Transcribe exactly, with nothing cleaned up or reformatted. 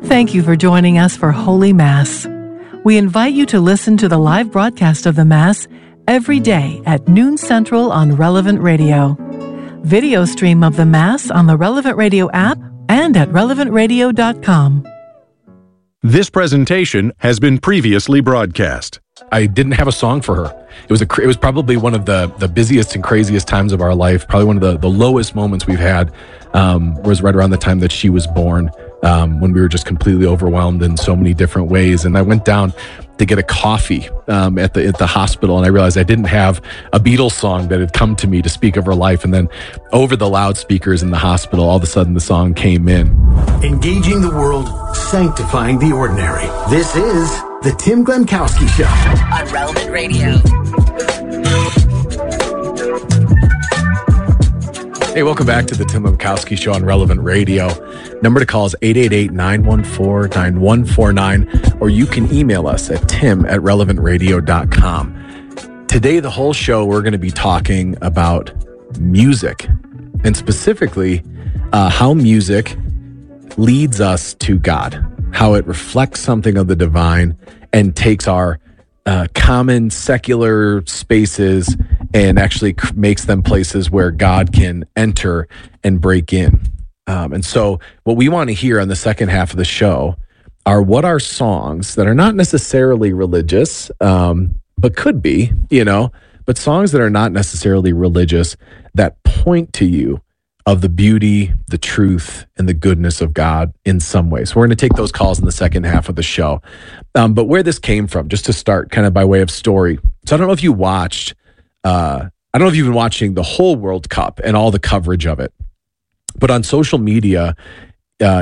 Thank you for joining us for Holy Mass. We invite you to listen to the live broadcast of the Mass every day at noon Central on Relevant Radio. Video stream of the Mass on the Relevant Radio app and at relevant radio dot com. This presentation has been previously broadcast. I didn't have a song for her. It was a, it was probably one of the, the busiest and craziest times of our life. Probably one of the, the lowest moments we've had um, was right around the time that she was born, um, when we were just completely overwhelmed in so many different ways. And I went down to get a coffee um, at the at the hospital, and I realized I didn't have a Beatles song that had come to me to speak of her life. And then over the loudspeakers in the hospital, all of a sudden the song came in. Engaging the world, sanctifying the ordinary. This is The Tim Glemkowski Show on Relevant Radio. Hey, welcome back to The Tim Glemkowski Show on Relevant Radio. Number to call is eight eight eight, nine one four, nine one four nine, or you can email us at tim at relevant radio dot com. Today, the whole show, we're going to be talking about music, and specifically uh, how music leads us to God, how it reflects something of the divine and takes our uh, common secular spaces and actually makes them places where God can enter and break in. Um, and so what we want to hear on the second half of the show are what are songs that are not necessarily religious, um, but could be, you know, but songs that are not necessarily religious that point to you of the beauty, the truth, and the goodness of God in some way. So we're going to take those calls in the second half of the show. Um, but where this came from, just to start kind of by way of story. So I don't know if you watched, uh, I don't know if you've been watching the whole World Cup and all the coverage of it, but on social media,